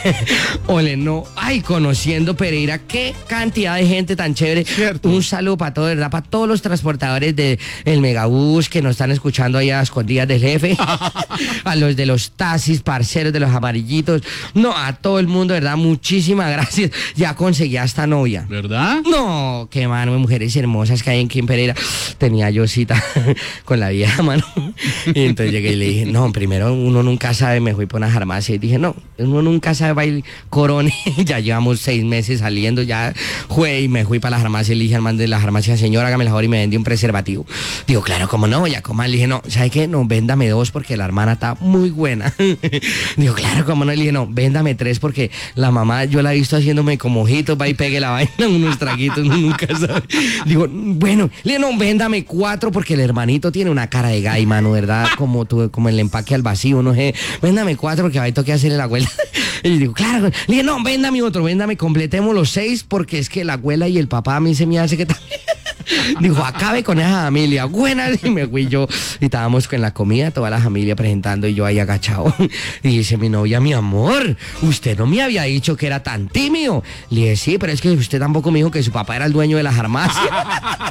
Ole, no. Ay, conociendo Pereira, qué cantidad de gente tan chévere. Cierto. Un saludo para todo, ¿verdad? Para todos los transportadores del Megabús que nos están escuchando allá a escondidas del jefe. A los de los taxis, parceros de los amarillitos. No, a todo el mundo, ¿verdad? Muchísimas gracias. Ya conseguí a esta novia. ¿Verdad? No, qué mano, mujeres hermosas que hay aquí en Pereira. Tenía yo cita con la vieja, mano. Y entonces llegué y le dije, no, primero uno nunca sabe, me fui por una farmacia y dije, no, uno nunca sabe bailar corone. Ya llevamos 6 meses saliendo, ya y me fui para la farmacia y le dije al man de la farmacia, señor, hágame el favor y me vendí un preservativo. Digo, claro, ¿cómo no? Ya coman. Le dije, no, ¿sabe qué? No, véndame 2 porque la hermana está muy buena. Digo, claro, ¿cómo no? Le dije, no, véndame 3 porque la mamá, yo la he visto haciéndome como ojitos, va y pegue la vaina, unos traguitos, uno nunca sabe. Digo, bueno, le dije, no, véndame 4 porque el hermanito tiene una cara de gay, mano, ¿verdad? Como el empaque al vacío, no sé. Véndame 4 porque ahí toque hacerle la abuela. Y digo, claro. Le dije, no, véndame otro, completemos los 6 porque es que la abuela y el papá a mí se me hace que también. Dijo, acabe con esa familia, buenas. Y me fui yo, y estábamos con la comida, toda la familia presentando, y yo ahí agachado. Y dice mi novia, mi amor, usted no me había dicho que era tan tímido. Le dije, sí, pero es que usted tampoco me dijo que su papá era el dueño de la farmacia.